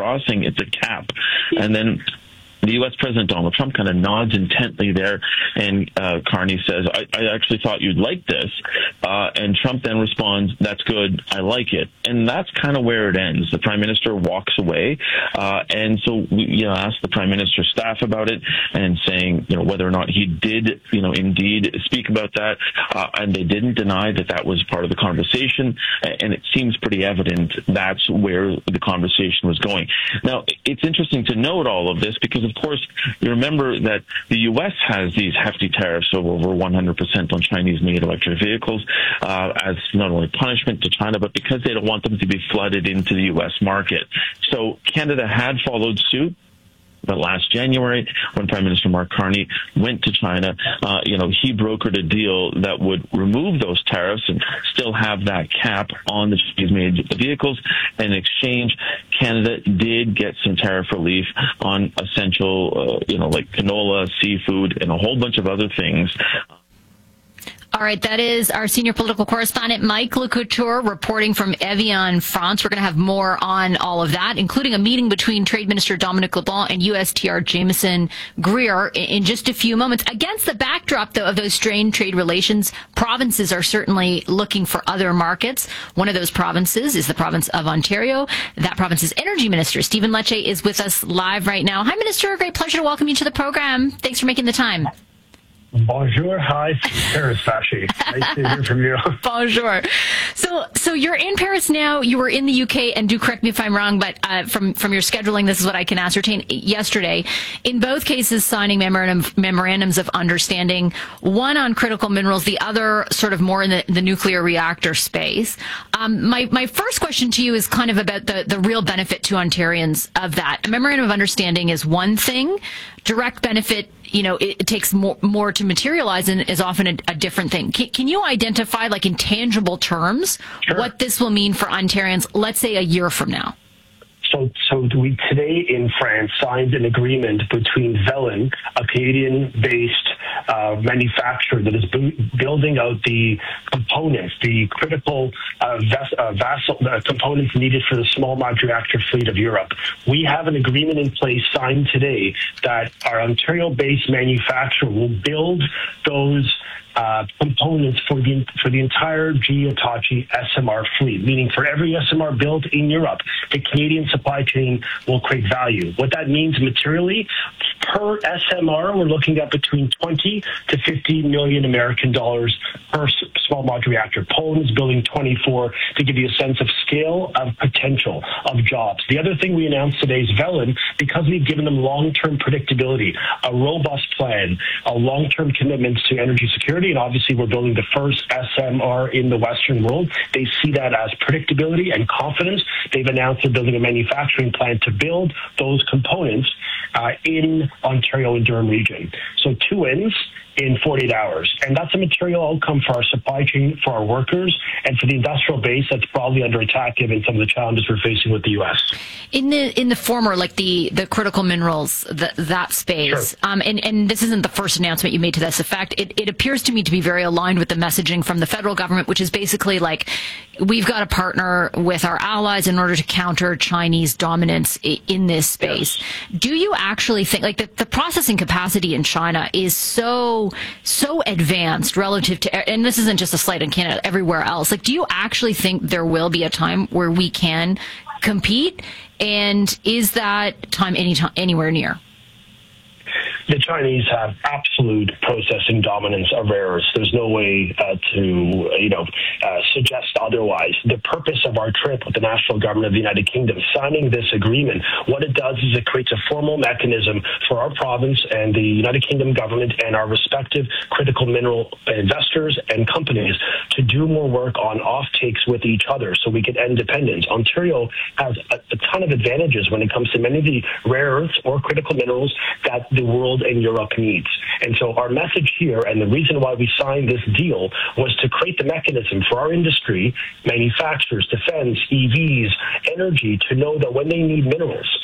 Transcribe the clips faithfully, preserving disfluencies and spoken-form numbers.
crossing, it's a cap. And then the U S President Donald Trump kind of nods intently there, and uh, Carney says, I, I actually thought you'd like this. Uh, and Trump then responds, that's good, I like it. And that's kind of where it ends. The Prime Minister walks away. Uh, and so we you know, asked the Prime Minister's staff about it and saying, you know, whether or not he did, you know, indeed speak about that. Uh, and they didn't deny that that was part of the conversation. And it seems pretty evident that's where the conversation was going. Now, it's interesting to note all of this because, of course, you remember that the U S has these hefty tariffs of over one hundred percent on Chinese-made electric vehicles uh, as not only punishment to China, but because they don't want them to be flooded into the U S market. So Canada had followed suit. But last January, when Prime Minister Mark Carney went to China, uh, you know, he brokered a deal that would remove those tariffs and still have that cap on the Chinese-made vehicles. In exchange, Canada did get some tariff relief on essential, uh, you know, like canola, seafood, and a whole bunch of other things. All right, that is our senior political correspondent, Mike Lecouture, reporting from Evian, France. We're going to have more on all of that, including a meeting between Trade Minister Dominic LeBlanc and U S T R Jameson Greer in just a few moments. Against the backdrop, though, of those strained trade relations, provinces are certainly looking for other markets. One of those provinces is the province of Ontario. That province's Energy Minister, Stephen Lecce, is with us live right now. Hi, Minister. Great pleasure to welcome you to the program. Thanks for making the time. Bonjour, hi, Paris Sashi. Nice to hear from you. Bonjour. So, so you're in Paris now. You were in the U K, and do correct me if I'm wrong, but uh, from from your scheduling, this is what I can ascertain. Yesterday, in both cases, signing memorandum, memorandums of understanding. One on critical minerals, the other sort of more in the, the nuclear reactor space. Um, my my first question to you is kind of about the the real benefit to Ontarians of that. A memorandum of understanding is one thing. Direct benefit, you know, it, it takes more, more to materialize and is often a, a different thing. Can, can you identify, like in tangible terms, sure, what this will mean for Ontarians, let's say a year from now? So, so we today in France signed an agreement between Velan, a Canadian-based uh, manufacturer that is bu- building out the components, the critical uh, ves- uh, vessel, uh, components needed for the small modular reactor fleet of Europe. We have an agreement in place signed today that our Ontario-based manufacturer will build those Uh, components for the for the entire G E Hitachi S M R fleet, meaning for every S M R built in Europe, the Canadian supply chain will create value. What that means materially, per S M R, we're looking at between twenty to fifty million American dollars per small modular reactor. Poland is building twenty-four to give you a sense of scale of potential of jobs. The other thing we announced today is Velan, because we've given them long-term predictability, a robust plan, a long-term commitments to energy security. And obviously, we're building the first S M R in the Western world. They see that as predictability and confidence. They've announced they're building a manufacturing plant to build those components uh, in Ontario and Durham region. So two wins in forty-eight hours. And that's a material outcome for our supply chain, for our workers, and for the industrial base that's probably under attack given some of the challenges we're facing with the U S. In the in the former, like the, the critical minerals, the, that space, sure. um, and, and this isn't the first announcement you made to this effect, it, it appears to me to be very aligned with the messaging from the federal government, which is basically like, we've got to partner with our allies in order to counter Chinese dominance in this space. Yes. Do you actually think, like the, the processing capacity in China is so, so advanced relative to, and this isn't just a slight on Canada, everywhere else. Like, do you actually think there will be a time where we can compete? And is that time any time, anywhere near? The Chinese have absolute processing dominance of rare earths. There's no way uh, to, you know, uh, suggest otherwise. The purpose of our trip with the national government of the United Kingdom, signing this agreement, what it does is it creates a formal mechanism for our province and the United Kingdom government and our respective critical mineral investors and companies to do more work on offtakes with each other so we can end dependence. Ontario has a, a ton of advantages when it comes to many of the rare earths or critical minerals that the world and Europe needs. And so our message here, and the reason why we signed this deal, was to create the mechanism for our industry, manufacturers, defense, E Vs, energy, to know that when they need minerals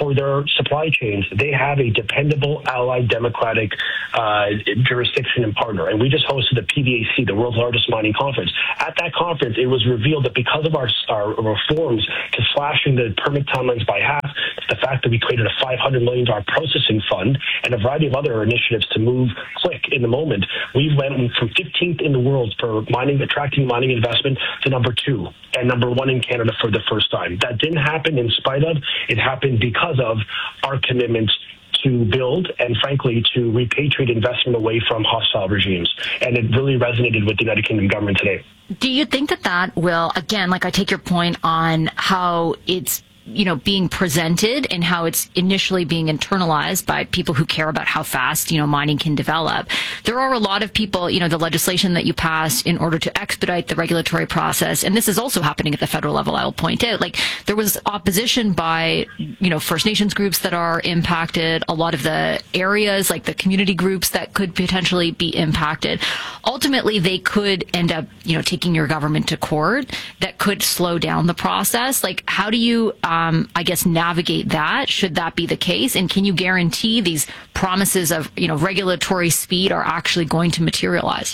for their supply chains, they have a dependable, allied, democratic uh, jurisdiction and partner. And we just hosted the P D A C, the world's largest mining conference. At that conference, it was revealed that because of our, our reforms to slashing the permit timelines by half, the fact that we created a five hundred million dollars processing fund and a variety of other initiatives to move quick in the moment, we went from fifteenth in the world for mining, attracting mining investment to number two and number one in Canada for the first time. That didn't happen in spite of, it happened because of our commitment to build and, frankly, to repatriate investment away from hostile regimes. And it really resonated with the United Kingdom government today. Do you think that that will, again, like I take your point on how it's, you know, being presented and how it's initially being internalized by people who care about how fast, you know, mining can develop. There are a lot of people, you know, the legislation that you passed in order to expedite the regulatory process, and this is also happening at the federal level, I will point out, like there was opposition by, you know, First Nations groups that are impacted, a lot of the areas, like the community groups that could potentially be impacted. Ultimately, they could end up, you know, taking your government to court. That could slow down the process. Like, how do you, Um, I guess, navigate that, should that be the case? And can you guarantee these promises of, you know, regulatory speed are actually going to materialize?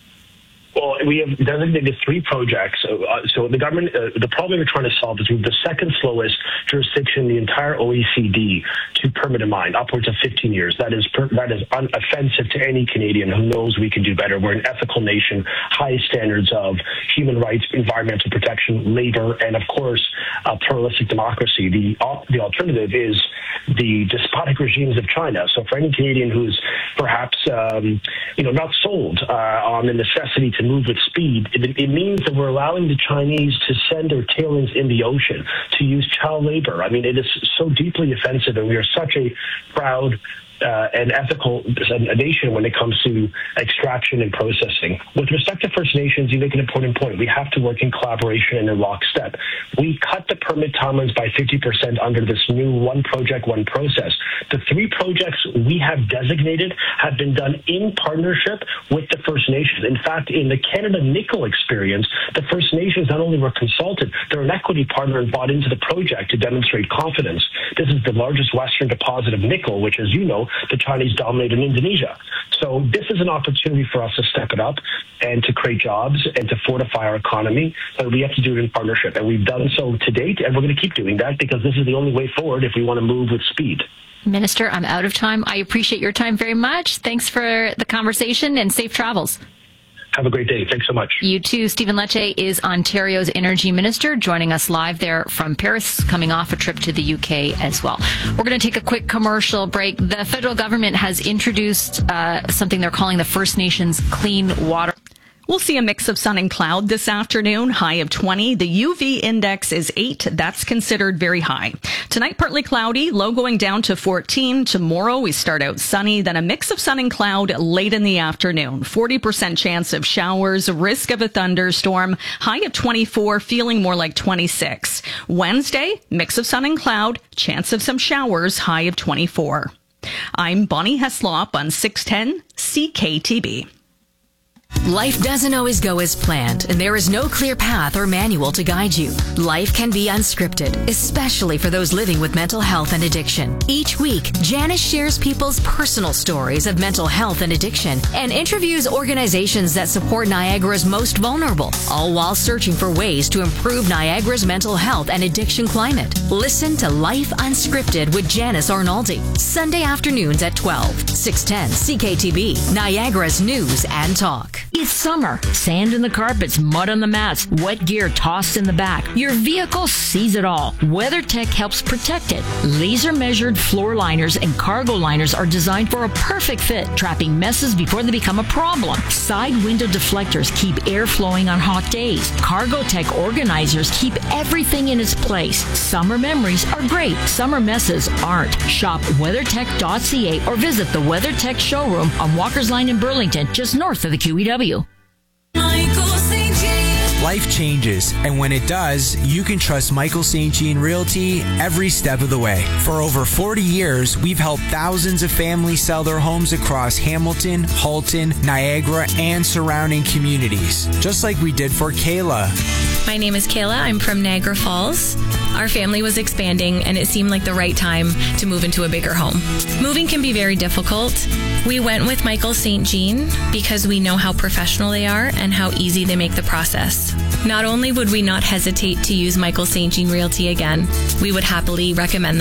Well, we have designated three projects. So, uh, so the government, uh, the problem we're trying to solve is we're the second slowest jurisdiction in the entire O E C D to permit a mine, upwards of fifteen years. That is per, that is unoffensive to any Canadian who knows we can do better. We're an ethical nation, high standards of human rights, environmental protection, labor, and of course, a pluralistic democracy. The uh, the alternative is the despotic regimes of China. So for any Canadian who's perhaps um, you know not sold uh, on the necessity to move with speed, it, it means that we're allowing the Chinese to send their tailings in the ocean, to use child labor. I mean, it is so deeply offensive, and we are such a proud Uh, and ethical a nation when it comes to extraction and processing. With respect to First Nations, you make an important point. We have to work in collaboration and in lockstep. We cut the permit timelines by fifty percent under this new one project, one process. The three projects we have designated have been done in partnership with the First Nations. In fact, in the Canada Nickel experience, the First Nations not only were consulted, they're an equity partner and bought into the project to demonstrate confidence. This is the largest Western deposit of nickel, which, as you know, the Chinese dominate in Indonesia. So this is an opportunity for us to step it up and to create jobs and to fortify our economy. But we have to do it in partnership, and we've done so to date, and we're going to keep doing that because this is the only way forward if we want to move with speed. Minister, I'm out of time. I appreciate your time very much. Thanks for the conversation and safe travels. Have a great day. Thanks so much. You too. Stephen Lecce is Ontario's Energy Minister, joining us live there from Paris, coming off a trip to the U K as well. We're going to take a quick commercial break. The federal government has introduced uh, something they're calling the First Nations Clean Water. We'll see a mix of sun and cloud this afternoon, high of twenty. The U V index is eight. That's considered very high. Tonight, partly cloudy, low going down to fourteen. Tomorrow, we start out sunny, then a mix of sun and cloud late in the afternoon. forty percent chance of showers, risk of a thunderstorm, high of twenty-four, feeling more like twenty-six. Wednesday, mix of sun and cloud, chance of some showers, high of twenty-four. I'm Bonnie Heslop on six ten C K T B. Life doesn't always go as planned, and there is no clear path or manual to guide you. Life can be unscripted, especially for those living with mental health and addiction. Each week, Janice shares people's personal stories of mental health and addiction and interviews organizations that support Niagara's most vulnerable, all while searching for ways to improve Niagara's mental health and addiction climate. Listen to Life Unscripted with Janice Arnaldi, Sunday afternoons at twelve, six ten C K T B, Niagara's News and Talk. It's summer. Sand in the carpets, mud on the mats, wet gear tossed in the back. Your vehicle sees it all. WeatherTech helps protect it. Laser-measured floor liners and cargo liners are designed for a perfect fit, trapping messes before they become a problem. Side window deflectors keep air flowing on hot days. Cargotech organizers keep everything in its place. Summer memories are great. Summer messes aren't. Shop weathertech dot c a or visit the WeatherTech showroom on Walker's Line in Burlington, just north of the Q E W. Life changes, and when it does, you can trust Michael Saint Jean Realty every step of the way. For over forty years, we've helped thousands of families sell their homes across Hamilton, Halton, Niagara, and surrounding communities, just like we did for Kayla. My name is Kayla. I'm from Niagara Falls. Our family was expanding, and it seemed like the right time to move into a bigger home. Moving can be very difficult. We went with Michael Saint Jean because we know how professional they are and how easy they make the process. Not only would we not hesitate to use Michael Saint Jean Realty again, we would happily recommend them.